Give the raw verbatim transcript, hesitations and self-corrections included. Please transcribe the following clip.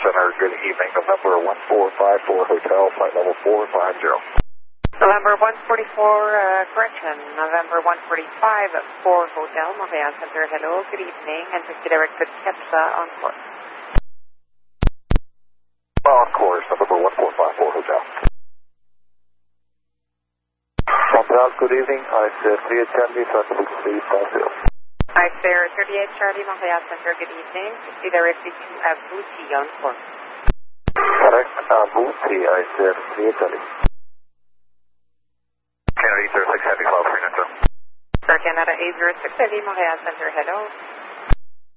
Center, good evening, November one four five four Hotel, flight level four five zero. November one forty-four, uh, correction, November one forty-five, four Hotel, Montreal Center, hello, good evening, and taxi direct to Kepsa on course. On course, November one four five four Hotel. Montreal, good evening, I said three eight Charlie, traffic three five zero. Hi, there, thirty-eight Charlie, Montreal Center, good evening, taxi directly to Abouti on course. Correct, Abouti, I said three eight Charlie. Canada eight zero six Heavy, follow three nine zero. Sir Canada eight zero six Heavy, Montreal Center, hello.